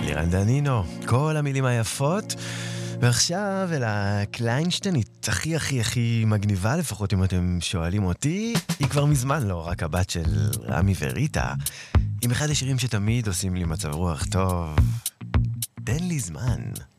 אלירן דנינו, כל המילים היפות. ועכשיו אל הקליינשטיינית הכי הכי הכי מגניבה, לפחות אם אתם שואלים אותי. היא כבר מזמן לא רק הבת של רמי וריטה, עם אחד השירים שתמיד עושים לי מצב רוח טוב. תן לי זמן.